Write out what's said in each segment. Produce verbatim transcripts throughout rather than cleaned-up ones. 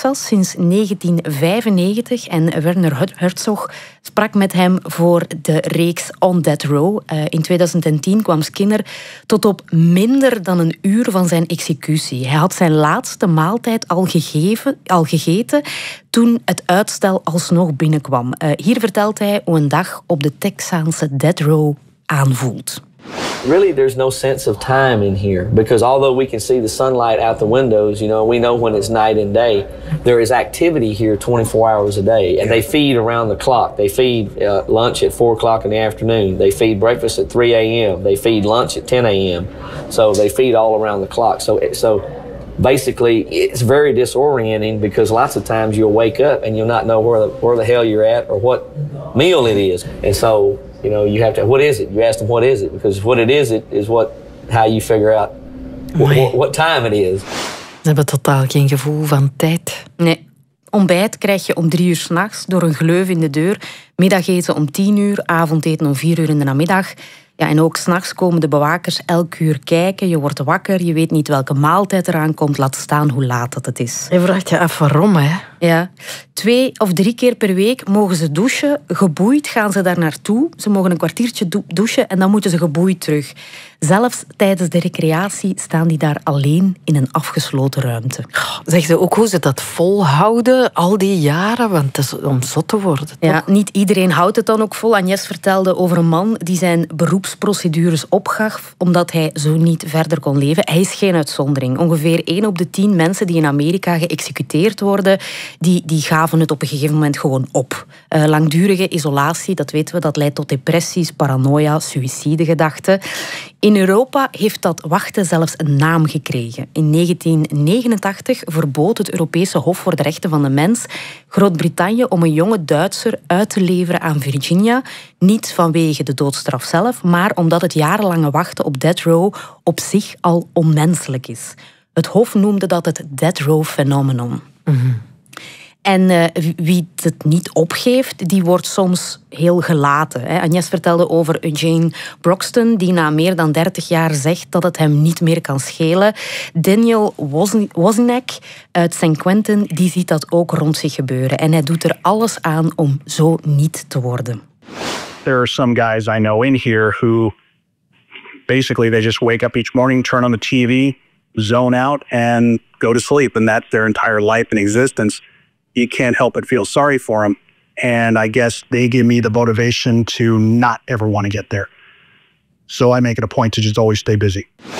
Texas sinds negentien vijfennegentig en Werner Herzog sprak met hem voor de reeks On Death Row. Uh, in tweeduizend tien kwam Skinner tot op minder dan een uur van zijn executie. Hij had zijn laatste maaltijd al, gegeven, al gegeten toen het uitstel alsnog binnenkwam. Uh, hier vertelt hij hoe een dag op de Texaanse Death Row aanvoelt. Really, there's no sense of time in here because although we can see the sunlight out the windows, you know, we know when it's night and day. There is activity here twenty-four hours a day, and they feed around the clock. They feed uh, lunch at four o'clock in the afternoon. They feed breakfast at three a.m. They feed lunch at ten a.m. So they feed all around the clock. So, so basically, it's very disorienting because lots of times you'll wake up and you'll not know where the, where the hell you're at or what meal it is, and so. You know, you have to, what is it? You ask them, what is it? Because what it is, it is what, how you figure out what, what time it is. Ze hebben totaal geen gevoel van tijd. Nee. Ontbijt krijg je om drie uur 's nachts door een gleuf in de deur. Middageten om tien uur, avondeten om vier uur in de namiddag. Ja, en ook 's nachts komen de bewakers elk uur kijken. Je wordt wakker, je weet niet welke maaltijd eraan komt. Laat staan hoe laat dat het is. Je vraagt je af waarom, hè? Ja. Twee of drie keer per week mogen ze douchen. Geboeid gaan ze daar naartoe. Ze mogen een kwartiertje douchen en dan moeten ze geboeid terug. Zelfs tijdens de recreatie staan die daar alleen in een afgesloten ruimte. Zeg ze ook hoe ze dat volhouden al die jaren? Want het is om zot te worden. Toch? Ja, niet iedereen houdt het dan ook vol. Agnes vertelde over een man die zijn beroepsprocedures opgaf omdat hij zo niet verder kon leven. Hij is geen uitzondering. Ongeveer één op de tien mensen die in Amerika geëxecuteerd worden, die, die gaven het op een gegeven moment gewoon op. Uh, langdurige isolatie, dat weten we, dat leidt tot depressies, paranoia, suïcidegedachten. In Europa heeft dat wachten zelfs een naam gekregen. In negentien negenentachtig verbood het Europese Hof voor de Rechten van de Mens Groot-Brittannië om een jonge Duitser uit te leveren aan Virginia. Niet vanwege de doodstraf zelf, maar omdat het jarenlange wachten op death row op zich al onmenselijk is. Het Hof noemde dat het death row phenomenon. Mm-hmm. En uh, wie het niet opgeeft, die wordt soms heel gelaten. Hè. Agnes vertelde over Eugene Broxton, die na meer dan dertig jaar zegt dat het hem niet meer kan schelen. Daniel Wozniak uit Saint Quentin, die ziet dat ook rond zich gebeuren. En hij doet er alles aan om zo niet te worden. There are some guys I know in here who basically they just wake up each morning, turn on the T V, zone out and go to sleep. And that's their entire life and existence. You can't help but feel sorry for them. And I guess they give me the motivation to not ever want to get there. So I make it a point to just always stay busy.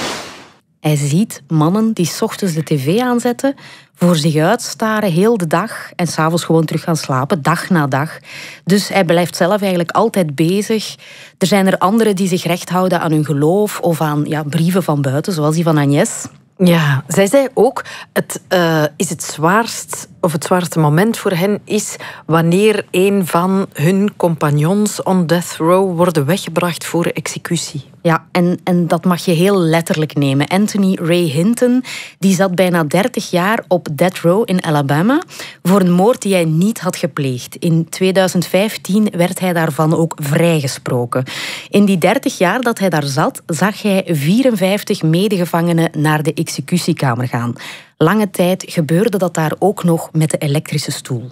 Hij ziet mannen die 's ochtends de tv aanzetten, voor zich uitstaren heel de dag en 's avonds gewoon terug gaan slapen, dag na dag. Dus hij blijft zelf eigenlijk altijd bezig. Er zijn er anderen die zich recht houden aan hun geloof of aan ja, brieven van buiten, zoals die van Agnes. Ja, zij zei ook, het uh, is het zwaarst, of het zwaarste moment voor hen is wanneer een van hun compagnons on death row worden weggebracht voor executie. Ja, en, en dat mag je heel letterlijk nemen. Anthony Ray Hinton die zat bijna dertig jaar op death row in Alabama voor een moord die hij niet had gepleegd. In tweeduizend vijftien werd hij daarvan ook vrijgesproken. In die dertig jaar dat hij daar zat, zag hij vierenvijftig medegevangenen naar de executiekamer gaan. Lange tijd gebeurde dat daar ook nog met de elektrische stoel.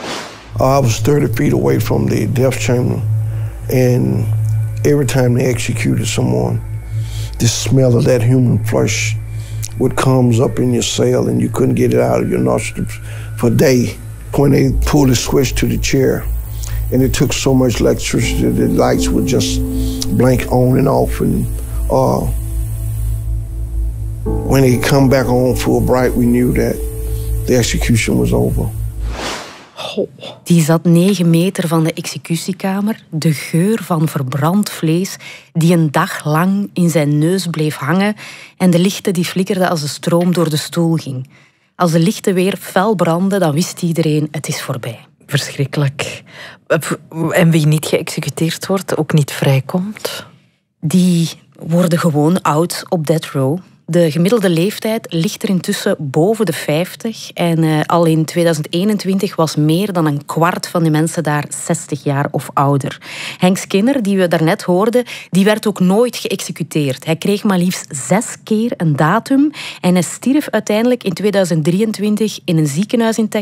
I was thirty feet away from the death chamber and every time they executed someone, the smell of that human flesh would comes up in your cell and you couldn't get it out of your nostrils for a day. When they pulled the switch to the chair and it took so much electricity, the lights would just blink on and off. And uh, when they come back on full bright, we knew that the execution was over. Die zat negen meter van de executiekamer. De geur van verbrand vlees die een dag lang in zijn neus bleef hangen en de lichten die flikkerden als de stroom door de stoel ging. Als de lichten weer fel brandden, dan wist iedereen, het is voorbij. Verschrikkelijk. En wie niet geëxecuteerd wordt, ook niet vrijkomt? Die worden gewoon oud op death row. De gemiddelde leeftijd ligt er intussen boven de vijftig. En uh, al in tweeduizend eenentwintig was meer dan een kwart van de mensen daar zestig jaar of ouder. Henk Skinner, die we daarnet hoorden, die werd ook nooit geëxecuteerd. Hij kreeg maar liefst zes keer een datum. En hij stierf uiteindelijk in tweeduizend drieëntwintig in een ziekenhuis in Texas